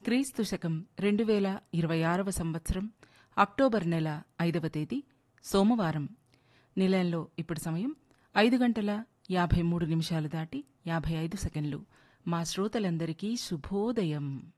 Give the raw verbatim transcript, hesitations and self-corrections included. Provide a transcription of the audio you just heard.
క్రీస్తు శకం రెండు వేల ఇరవై ఆరవ సంవత్సరం అక్టోబర్ నెల ఐదవ తేదీ సోమవారం. నిలయంలో ఇప్పుడు సమయం ఐదు గంటల యాభై మూడు నిమిషాలు దాటి యాభై ఐదు సెకండ్లు. మా శ్రోతలందరికీ శుభోదయం.